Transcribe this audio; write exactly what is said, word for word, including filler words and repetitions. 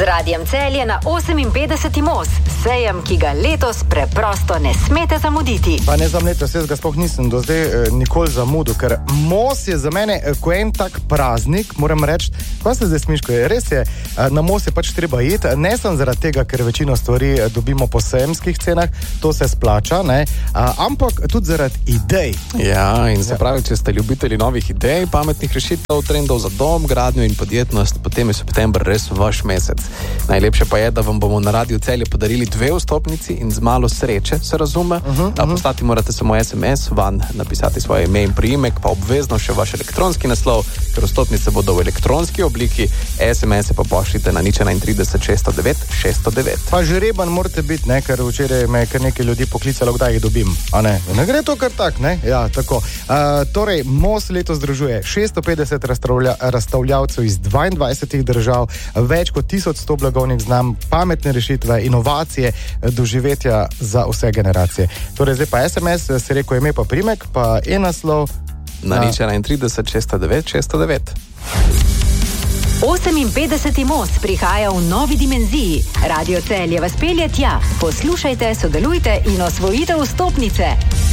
Z Radijem Celje na oseminpetdeseti most, sejem, ki ga letos preprosto ne smete zamuditi. Pa ne znam letos, jaz ga sploh nisem do zdaj eh, nikoli zamudil, ker most je za mene eh, ko en tak praznik, moram reči, kaj se zdaj smiško je, res je, eh, na most je pač treba iti, ne sem zaradi tega, ker večino stvari eh, dobimo po sejemskih cenah, to se splača, ne, a, ampak tudi zaradi idej. Ja, in se pravi, če ste ljubitelji novih idej, pametnih rešitev, trendov za dom, gradnjo in podjetnost, potem je september res vaš mesec. Najlepše pa je, da vam bomo na Radiu Celje podarili dve vstopnici in z malo sreče, se razume. Uh -huh, uh -huh. Poslati morate samo es em es, van napisati svoje ime in priimek, pa obvezno še vaš elektronski naslov, ker vstopnice bodo v elektronski obliki, es em es pa pošljite na nič enaintrideset šeststo devet šeststo devet. Pa žreben morate biti, ne, ker včeraj me je kar nekaj ljudi poklicalo, kdaj jih dobim. A ne, ne gre to kar tak, ne? Ja, tako. Uh, torej, most letos združuje šeststo petdeset razstavlja, razstavljavcev iz dvaindvajsetih držav, več kot tisoč sto blagovnih znamk, pametne rešitve, inovacije, doživetja za vse generacije. Torej, zdaj pa es em es, se reko ime pa primek, pa e-naslov na, na nič enaintrideset šeststo devet šeststo devet. oseminpetdeseti most prihaja v novi dimenziji. Radio Celje vas pelje tja. Poslušajte, sodelujte in osvojite vstopnice.